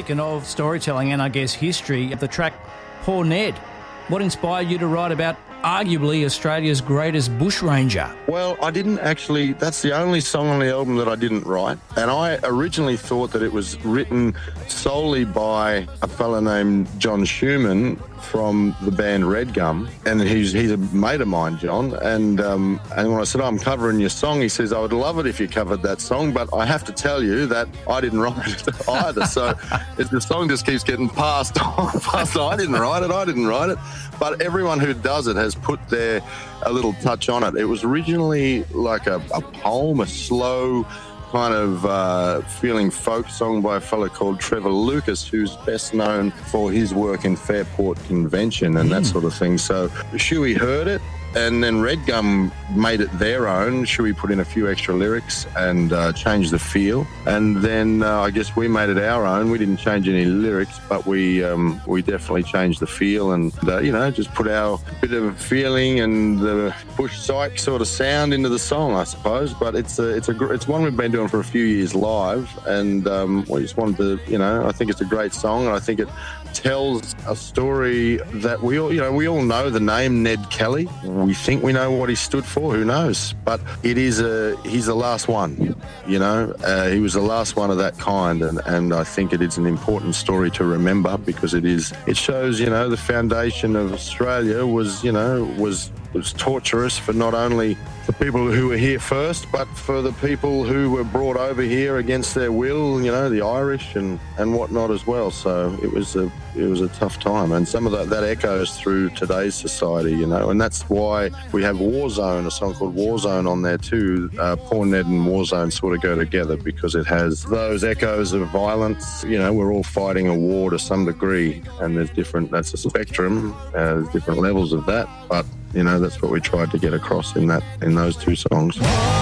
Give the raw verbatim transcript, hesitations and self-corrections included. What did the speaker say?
Speaking of storytelling and I guess history, the track Poor Ned, what inspired you to write about arguably Australia's greatest bushranger? Well, I didn't actually, that's the only song on the album that I didn't write. And I originally thought that it was written solely by a fella named John Schumann from the band Red Gum. And he's he's a mate of mine, John. And um, and when I said, oh, I'm covering your song, he says, I would love it if you covered that song, but I have to tell you that I didn't write it either. So it, the song just keeps getting passed on. Passed on. I didn't write it, I didn't write it. But everyone who does it has put their a little touch on it. It was originally like a, a poem, a slow kind of uh, feeling folk song by a fellow called Trevor Lucas, who's best known for his work in Fairport Convention and mm. that sort of thing. So Shuey heard it, and then Red Gum made it their own. Shuey put in a few extra lyrics and uh, changed the feel. And then uh, I guess we made it our own. We didn't change any lyrics, but we um, we definitely changed the feel and, uh, you know, just put our bit of feeling and the bush psych sort of sound into the song, I suppose. But it's a, it's a it's one we've been doing for a few years live, and um, we just wanted to, you know, I think it's a great song, and I think it tells a story that we all, you know, we all know the name Ned Kelly. We think we know what he stood for. Who knows? But it is a, he's the last one, you know. Uh, he was the last one of that kind, and, and I think it is an important story to remember because it is, it shows, you know, the foundation of Australia was, you know, was was torturous for not only the people who were here first, but for the people who were brought over here against their will, you know, the Irish and, and whatnot as well. So it was a it was a tough time, and some of that, that echoes through today's society, you know, and that's why we have Warzone, a song called Warzone on there too. Uh, Poor Ned and Warzone sort of go together because it has those echoes of violence. You know, we're all fighting a war to some degree, and there's different, that's a spectrum, uh, there's different levels of that, but you know, that's what we tried to get across in that in those two songs.